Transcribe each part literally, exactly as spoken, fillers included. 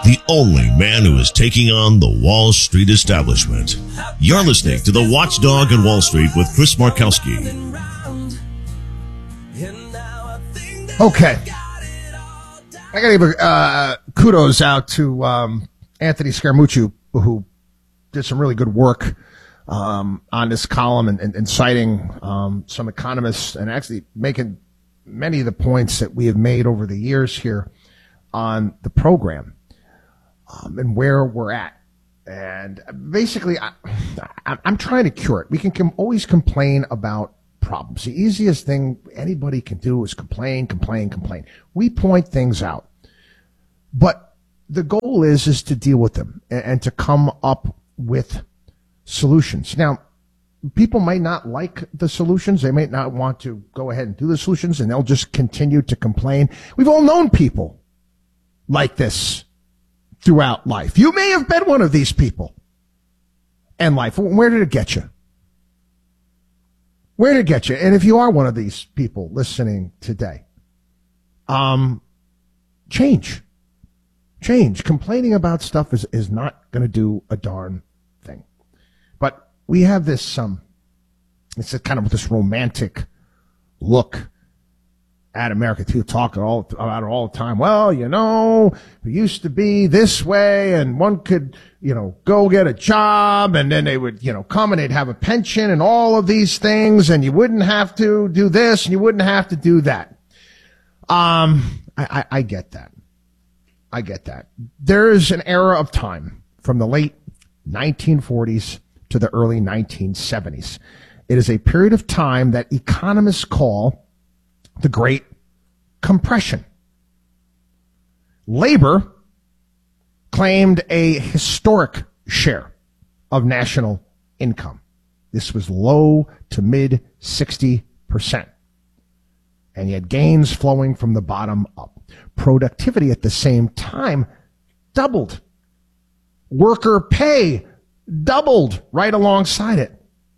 the only man who is taking on the Wall Street establishment. You're listening to The Watchdog on Wall Street with Chris Markowski. Okay. I got to give uh, kudos out to um, Anthony Scaramucci, who did some really good work um, on this column and, and, and citing um, some economists and actually making many of the points that we have made over the years here on the program um, and where we're at. And basically, I, I, I'm trying to cure it. We can com- always complain about problems. The easiest thing anybody can do is complain, complain, complain. We point things out. But the goal is, is to deal with them and, and to come up with solutions. Now, people might not like the solutions. They might not want to go ahead and do the solutions, and they'll just continue to complain. We've all known people like this throughout life. You may have been one of these people in life. Where did it get you? Where did it get you? And if you are one of these people listening today, um, change. Change. Complaining about stuff is, is not going to do a darn thing. But we have this, um, it's a kind of this romantic look at America too, talking all about it all the time. Well, you know, it used to be this way, and one could, you know, go get a job, and then they would, you know, come and they'd have a pension and all of these things, and you wouldn't have to do this and you wouldn't have to do that. Um, I, I, I get that. I get that. There is an era of time from the late nineteen forties to the early nineteen seventies. It is a period of time that economists call the Great Compression. Labor claimed a historic share of national income. This was low to mid sixty percent. And you had gains flowing from the bottom up. Productivity at the same time doubled. Worker pay doubled right alongside it.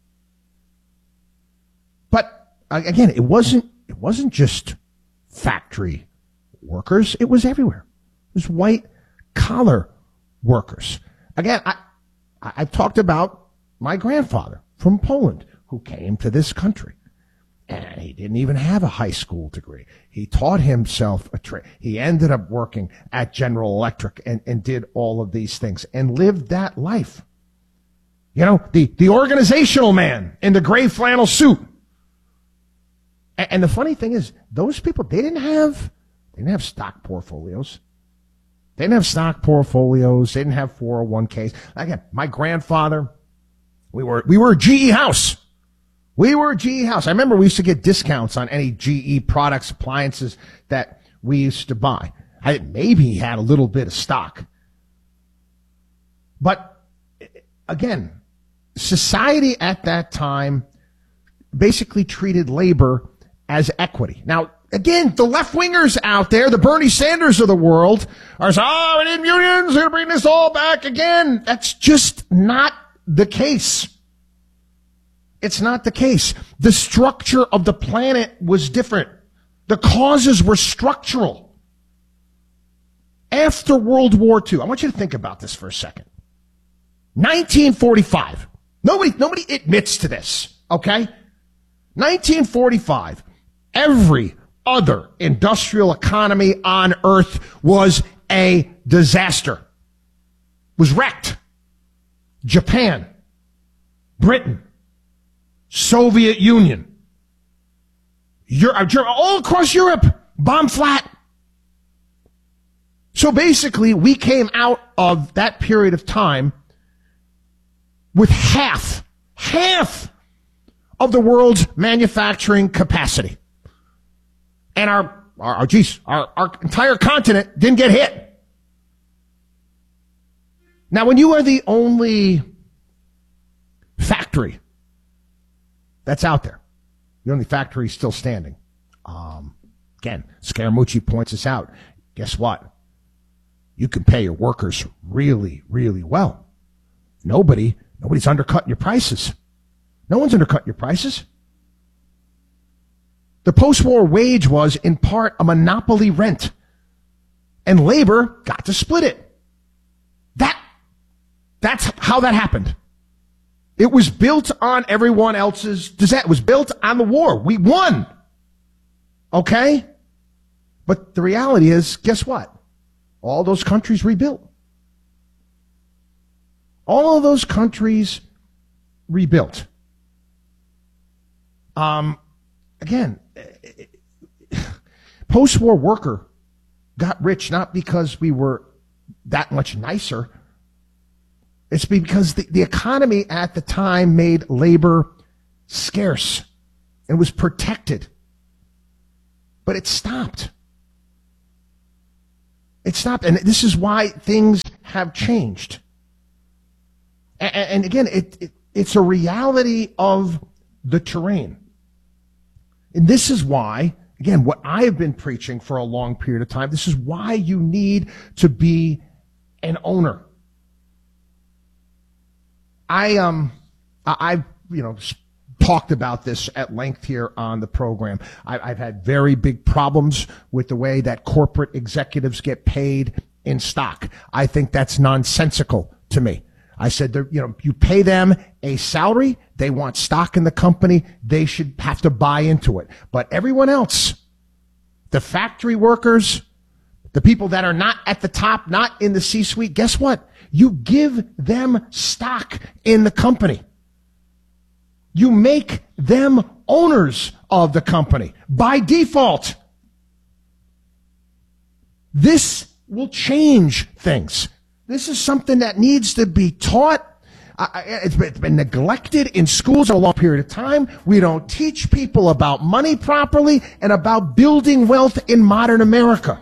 But again, it wasn't It wasn't just factory workers. It was everywhere. It was white-collar workers. Again, I, I, I've talked about my grandfather from Poland who came to this country. And he didn't even have a high school degree. He taught himself a trade. He ended up working at General Electric and, and did all of these things and lived that life. You know, the, the organizational man in the gray flannel suit. And the funny thing is, those people, they didn't have, they didn't have stock portfolios. They didn't have stock portfolios. They didn't have four oh one k's. Again, my grandfather, we were, we were a G E house. We were a G E house. I remember we used to get discounts on any G E products, appliances that we used to buy. I maybe he had a little bit of stock. But again, society at that time basically treated labor as equity. Now, again, the left-wingers out there, the Bernie Sanders of the world, are saying, oh, we need unions, we're going to bring this all back again. That's just not the case. It's not the case. The structure of the planet was different. The causes were structural. After World War Two, I want you to think about this for a second. nineteen forty-five. Nobody, nobody admits to this, okay? nineteen forty-five. Every other industrial economy on earth was a disaster. Was wrecked. Japan, Britain, Soviet Union, Europe, all across Europe, bomb flat. So basically, we came out of that period of time with half, half of the world's manufacturing capacity. And our, our, our geez, our, our entire continent didn't get hit. Now, when you are the only factory that's out there, the only factory still standing, um, again, Scaramucci points us out. Guess what? You can pay your workers really, really well. Nobody, nobody's undercutting your prices. No one's undercutting your prices. The post-war wage was, in part, a monopoly rent. And labor got to split it. That's how that happened. It was built on everyone else's disaster. It was built on the war. We won. Okay? But the reality is, guess what? All those countries rebuilt. All of those countries rebuilt. Um, again, post-war worker got rich not because we were that much nicer. It's because the, the economy at the time made labor scarce and was protected. But it stopped. It stopped. And this is why things have changed. And, and again, it, it it's a reality of the terrain. And this is why, again, what I have been preaching for a long period of time, this is why you need to be an owner. I, um, I've, you know, talked about this at length here on the program. I, I've had very big problems with the way that corporate executives get paid in stock. I think that's nonsensical to me. I said, you know, you pay them a salary, they want stock in the company, they should have to buy into it. But everyone else, the factory workers, the people that are not at the top, not in the C-suite, guess what? You give them stock in the company. You make them owners of the company by default. This will change things. This is something that needs to be taught. Uh, it's, been, it's been neglected in schools for a long period of time. We don't teach people about money properly and about building wealth in modern America.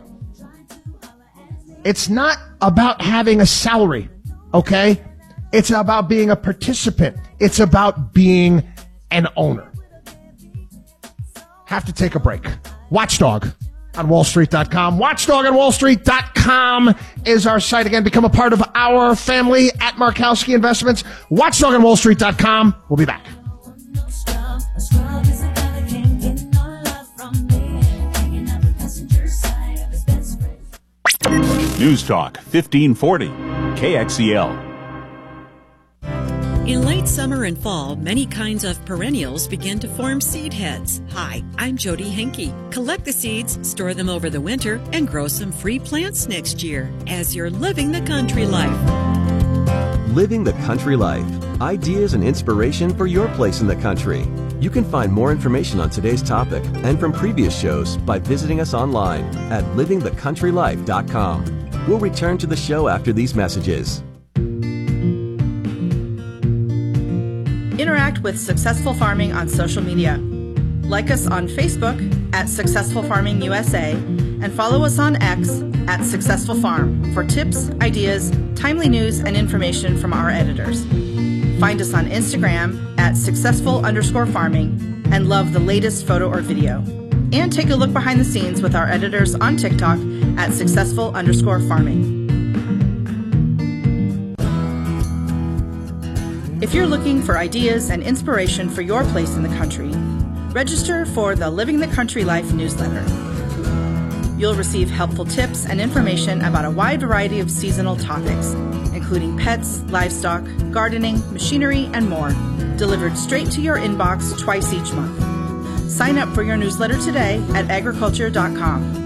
It's not about having a salary, okay? It's about being a participant. It's about being an owner. Have to take a break. Watchdog on wall street dot com. Watchdog on wall street dot com is our site. Again, become a part of our family at Markowski Investments. Watchdog on wall street dot com. We'll be back. News Talk fifteen forty, K X E L. In late summer and fall, many kinds of perennials begin to form seed heads. Hi, I'm Jody Henke. Collect the seeds, store them over the winter, and grow some free plants next year as you're living the country life. Living the country life. Ideas and inspiration for your place in the country. You can find more information on today's topic and from previous shows by visiting us online at living the country life dot com. We'll return to the show after these messages. Interact with Successful Farming on social media. Like us on Facebook at Successful Farming U S A and follow us on X at Successful Farm for tips, ideas, timely news, and information from our editors. Find us on Instagram at successful underscore farming and love the latest photo or video. And take a look behind the scenes with our editors on TikTok at successful underscore farming. If you're looking for ideas and inspiration for your place in the country, register for the Living the Country Life newsletter. You'll receive helpful tips and information about a wide variety of seasonal topics, including pets, livestock, gardening, machinery, and more, delivered straight to your inbox twice each month. Sign up for your newsletter today at agriculture dot com.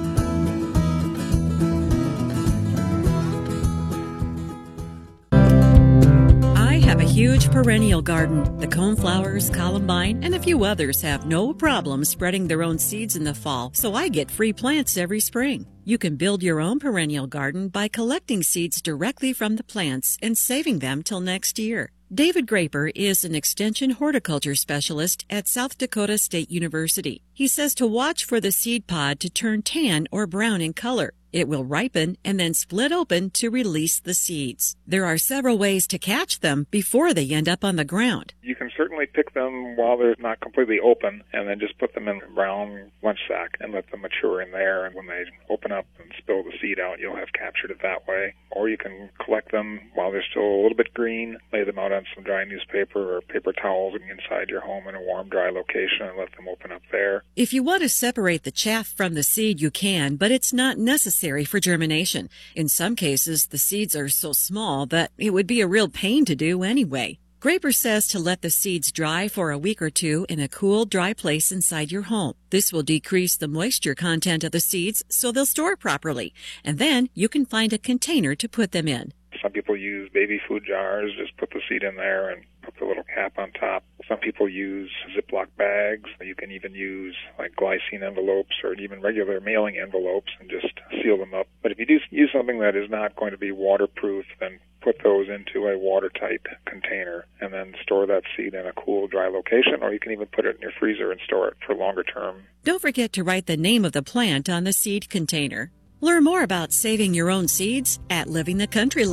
Huge perennial garden. The coneflowers, columbine, and a few others have no problem spreading their own seeds in the fall, so I get free plants every spring. You can build your own perennial garden by collecting seeds directly from the plants and saving them till next year. David Graper is an extension horticulture specialist at South Dakota State University. He says to watch for the seed pod to turn tan or brown in color. It will ripen and then split open to release the seeds. There are several ways to catch them before they end up on the ground. You can certainly pick them while they're not completely open and then just put them in a brown lunch sack and let them mature in there. And when they open up and spill the seed out, you'll have captured it that way. Or you can collect them while they're still a little bit green, lay them out on some dry newspaper or paper towels inside your home in a warm, dry location and let them open up there. If you want to separate the chaff from the seed, you can, but it's not necessary necessary for germination. In some cases, the seeds are so small that it would be a real pain to do anyway. Graber says to let the seeds dry for a week or two in a cool, dry place inside your home. This will decrease the moisture content of the seeds so they'll store properly, and then you can find a container to put them in. Some people use baby food jars, just put the seed in there and put the little cap on top. Some people use Ziploc bags. You can even use like glycine envelopes or even regular mailing envelopes and just seal them up. But if you do use something that is not going to be waterproof, then put those into a watertight container and then store that seed in a cool, dry location, or you can even put it in your freezer and store it for longer term. Don't forget to write the name of the plant on the seed container. Learn more about saving your own seeds at Living the Country Life.